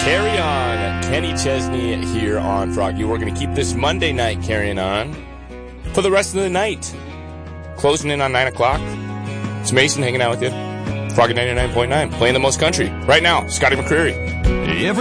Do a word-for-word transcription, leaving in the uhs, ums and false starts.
Carry on. Kenny Chesney here on Froggy. We're going to keep this Monday night carrying on for the rest of the night. Closing in on nine o'clock. It's Mason hanging out with you. Froggy ninety-nine point nine, playing the most country. Right now, Scotty McCreery.